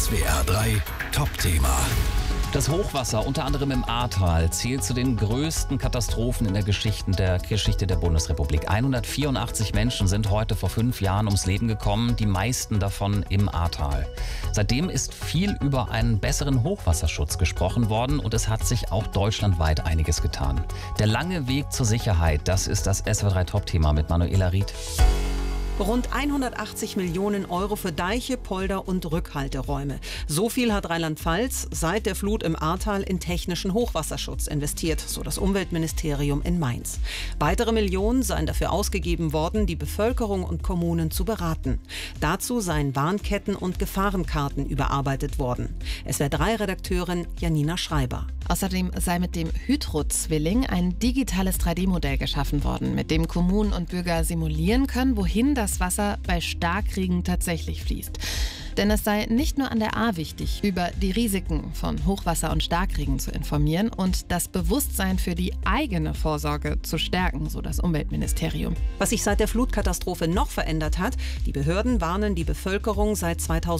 SWR 3 Top-Thema. Das Hochwasser, unter anderem im Ahrtal, zählt zu den größten Katastrophen in der Geschichte der Bundesrepublik. 184 Menschen sind heute vor 5 Jahren ums Leben gekommen, die meisten davon im Ahrtal. Seitdem ist viel über einen besseren Hochwasserschutz gesprochen worden und es hat sich auch deutschlandweit einiges getan. Der lange Weg zur Sicherheit, das ist das SWR 3 Top-Thema mit Manuela Ried. Rund 180 Millionen Euro für Deiche, Polder und Rückhalteräume. So viel hat Rheinland-Pfalz seit der Flut im Ahrtal in technischen Hochwasserschutz investiert, so das Umweltministerium in Mainz. Weitere Millionen seien dafür ausgegeben worden, die Bevölkerung und Kommunen zu beraten. Dazu seien Warnketten und Gefahrenkarten überarbeitet worden. SWR 3-Redakteurin Janina Schreiber. Außerdem sei mit dem Hydro-Zwilling ein digitales 3D-Modell geschaffen worden, mit dem Kommunen und Bürger simulieren können, wohin das Wasser bei Starkregen tatsächlich fließt. Denn es sei nicht nur an der Ahr wichtig, über die Risiken von Hochwasser und Starkregen zu informieren und das Bewusstsein für die eigene Vorsorge zu stärken, so das Umweltministerium. Was sich seit der Flutkatastrophe noch verändert hat, die Behörden warnen die Bevölkerung seit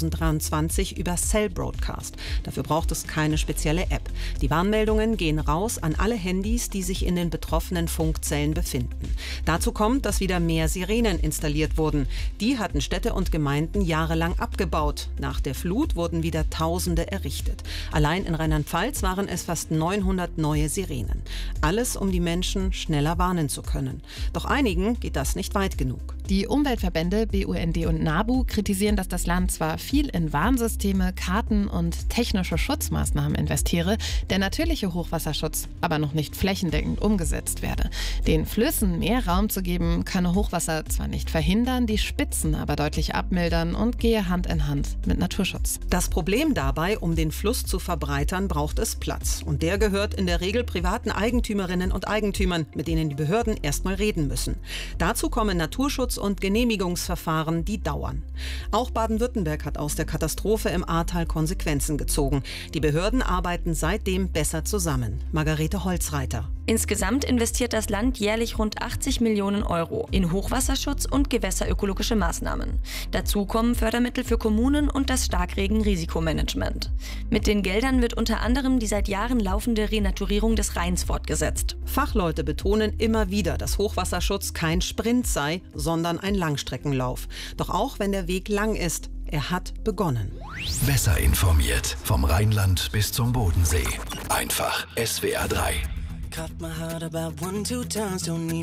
2023 über Cell Broadcast. Dafür braucht es keine spezielle App. Die Warnmeldungen gehen raus an alle Handys, die sich in den betroffenen Funkzellen befinden. Dazu kommt, dass wieder mehr Sirenen installiert wurden. Die hatten Städte und Gemeinden jahrelang abgebaut. Nach der Flut wurden wieder Tausende errichtet. Allein in Rheinland-Pfalz waren es fast 900 neue Sirenen. Alles, um die Menschen schneller warnen zu können. Doch einigen geht das nicht weit genug. Die Umweltverbände BUND und NABU kritisieren, dass das Land zwar viel in Warnsysteme, Karten und technische Schutzmaßnahmen investiere, der natürliche Hochwasserschutz aber noch nicht flächendeckend umgesetzt werde. Den Flüssen mehr Raum zu geben, könne Hochwasser zwar nicht verhindern, die Spitzen aber deutlich abmildern und gehe Hand in Hand mit Naturschutz. Das Problem dabei, um den Fluss zu verbreitern, braucht es Platz. Und der gehört in der Regel privaten Eigentümerinnen und Eigentümern, mit denen die Behörden erstmal reden müssen. Dazu kommen Naturschutz- und Genehmigungsverfahren, die dauern. Auch Baden-Württemberg hat aus der Katastrophe im Ahrtal Konsequenzen gezogen. Die Behörden arbeiten seitdem besser zusammen. Margarete Holzreiter. Insgesamt investiert das Land jährlich rund 80 Millionen Euro in Hochwasserschutz und gewässerökologische Maßnahmen. Dazu kommen Fördermittel für Kommunen und das Starkregen-Risikomanagement. Mit den Geldern wird unter anderem die seit Jahren laufende Renaturierung des Rheins fortgesetzt. Fachleute betonen immer wieder, dass Hochwasserschutz kein Sprint sei, sondern ein Langstreckenlauf. Doch auch wenn der Weg lang ist, er hat begonnen. Besser informiert vom Rheinland bis zum Bodensee. Einfach SWR 3. Cut my heart about 1, 2 times, don't need